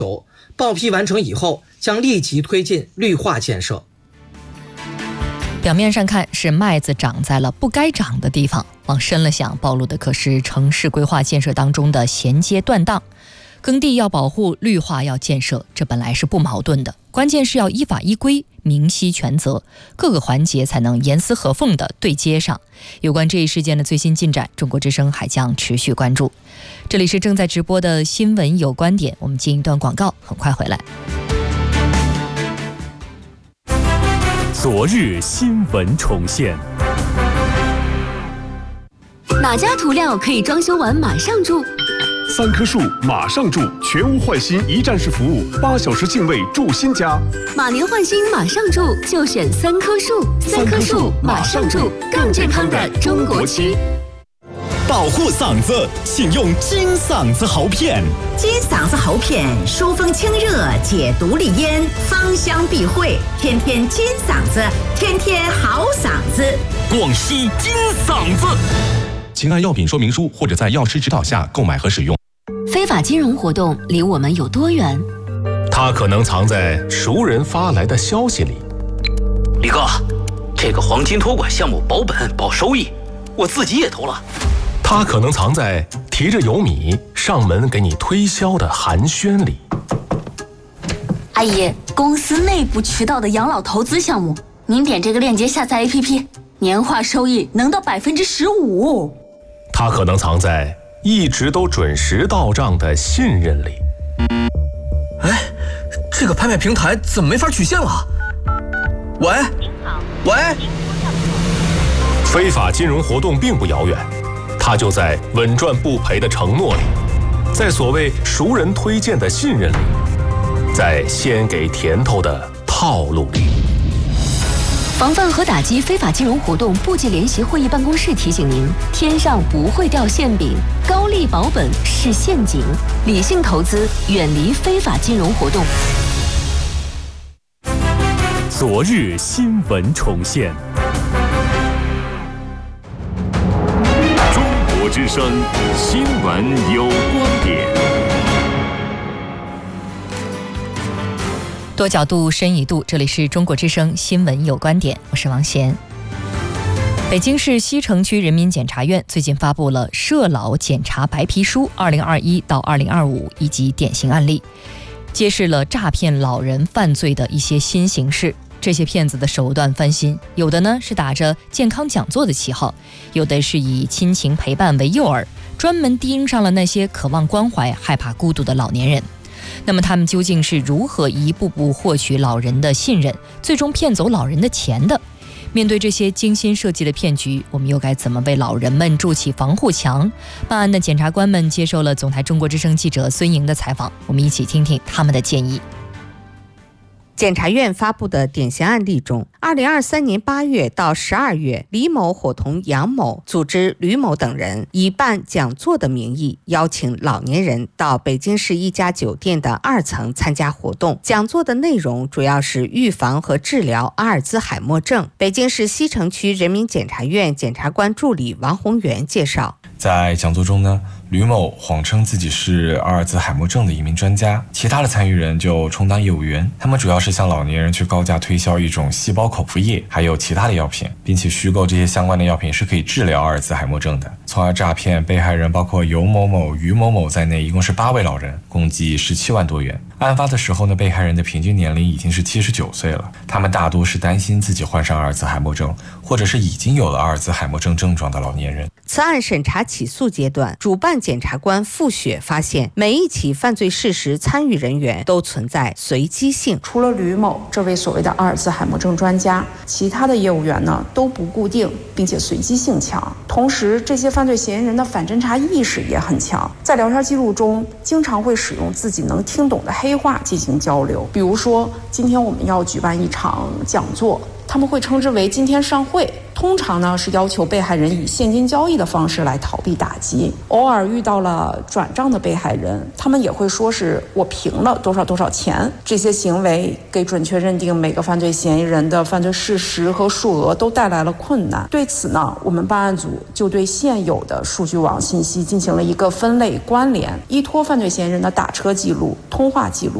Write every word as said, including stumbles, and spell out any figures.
报批完成以后，将立即推进绿化建设。 表面上看是麦子长在了不该长的地方，往深了想，暴露的可是城市规划建设当中的衔接断档。耕地要保护，绿化要建设，这本来是不矛盾的，关键是要依法依规，明晰权责，各个环节才能严丝合缝地对接上。有关这一事件的最新进展，中国之声还将持续关注。这里是正在直播的新闻有观点，我们进一段广告，很快回来。 昨日新闻重现。 哪家涂料可以装修完马上住？ 三棵树马上住，全屋换新一站式服务，八小时净位住新家。 马年换新马上住，就选三棵树。三棵树马上住，更健康的中国区。 保护嗓子，请用金嗓子喉片。 金嗓子喉片疏风清热，解毒利咽，芳香避秽，天天金嗓子，天天好嗓子。 广西金嗓子，请按药品说明书或者在药师指导下购买和使用。 非法金融活动离我们有多远？ 它可能藏在熟人发来的消息里。 李哥，这个黄金托管项目保本保收益，我自己也投了。 它可能藏在提着油米上门给你推销的寒暄里。 阿姨，公司内部渠道的养老投资项目，您点这个链接下载 A P P， 年化收益能到百分之十五。 它可能藏在一直都准时到账的信任里。 哎，这个拍卖平台怎么没法取现了？喂，喂， 非法金融活动并不遥远，它就在稳赚不赔的承诺里，在所谓熟人推荐的信任里，在先给甜头的套路里。 防范和打击非法金融活动部级联席会议办公室提醒您：天上不会掉馅饼，高利保本是陷阱，理性投资，远离非法金融活动。 昨日新闻重现。 中国之声新闻有观点。 多角度，深一度，这里是中国之声新闻有观点，我是王贤。北京市西城区人民检察院最近发布了涉老检查白皮书二零二一到二零二五以及典型案例，揭示了诈骗老人犯罪的一些新形式。这些骗子的手段翻新，有的呢是打着健康讲座的旗号，有的是以亲情陪伴为诱饵，专门盯上了那些渴望关怀、害怕孤独的老年人。那么他们究竟是如何一步步获取老人的信任，最终骗走老人的钱的？面对这些精心设计的骗局，我们又该怎么为老人们筑起防护墙？办案的检察官们接受了总台中国之声记者孙莹的采访，我们一起听听他们的建议。 检察院发布的典型案例中，二零二三年八月到十二月，李某伙同杨某组织吕某等人以办讲座的名义，邀请老年人到北京市一家酒店的二层参加活动。讲座的内容主要是预防和治疗阿尔兹海默症。北京市西城区人民检察院检察官助理王宏元介绍， 在讲座中呢，吕某谎称自己是阿尔兹海默症的一名专家，其他的参与人就充当业务员，他们主要是向老年人去高价推销一种细胞口服液，还有其他的药品，并且虚构这些相关的药品是可以治疗阿尔兹海默症的，从而诈骗被害人包括尤某某、于某某在内，一共是八位老人，共计十七万多元。案发的时候呢，被害人的平均年龄已经是七十九岁了，他们大多是担心自己患上阿尔兹海默症，或者是已经有了阿尔兹海默症症状的老年人。 此案审查起诉阶段，主办检察官付雪发现，每一起犯罪事实参与人员都存在随机性。 除了吕某这位所谓的阿尔兹海默症专家，其他的业务员呢都不固定，并且随机性强。同时，这些犯罪嫌疑人的反侦查意识也很强，在聊天记录中经常会使用自己能听懂的黑话进行交流。比如说，今天我们要举办一场讲座，他们会称之为今天上会。 通常呢是要求被害人以现金交易的方式来逃避打击。偶尔遇到了转账的被害人，他们也会说是我平了多少多少钱。这些行为给准确认定每个犯罪嫌疑人的犯罪事实和数额都带来了困难。对此呢，我们办案组就对现有的数据网信息进行了一个分类关联，依托犯罪嫌疑人的打车记录、通话记录、